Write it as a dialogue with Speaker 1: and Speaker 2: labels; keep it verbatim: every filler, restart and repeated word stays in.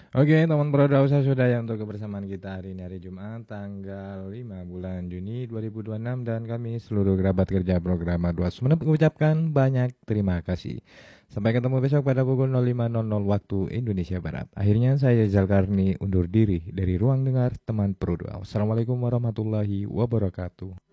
Speaker 1: Oke, teman Prodausa sudah ya untuk kebersamaan kita hari ini hari Jumat tanggal lima bulan Juni dua ribu dua puluh enam dan kami seluruh kerabat kerja program dua Sumeneb mengucapkan banyak terima kasih. Sampai ketemu besok pada pukul nol lima nol nol waktu Indonesia Barat. Akhirnya saya Zalkarni undur diri dari ruang dengar teman Prodau. Assalamualaikum warahmatullahi wabarakatuh.